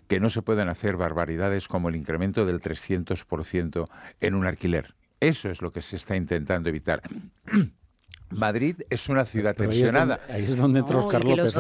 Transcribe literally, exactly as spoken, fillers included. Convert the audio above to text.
que no se pueden hacer barbaridades como el incremento del trescientos por ciento en un alquiler. Eso es lo que se está intentando evitar. Madrid es una ciudad Pero ahí es donde, tensionada. ahí es donde entra No, y Óscar que los López.